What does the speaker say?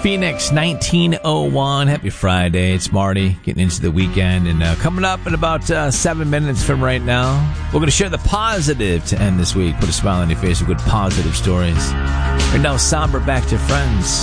Phoenix 1901. Happy Friday. It's Marty getting into the weekend. And coming up in about 7 minutes from right now, we're going to share the positive to end this week. Put a smile on your face with good positive stories. Right now, somber back to friends.